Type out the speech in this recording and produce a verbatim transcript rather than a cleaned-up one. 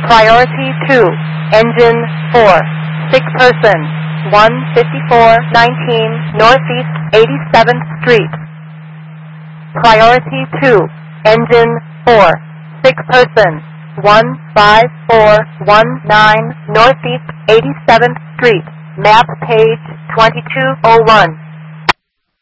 Priority two, engine four, sick person, one fifty-four nineteen Northeast eighty-seventh Street. Priority two, engine four, sick person, one five four one nine Northeast eighty-seventh Street, map page twenty-two oh one.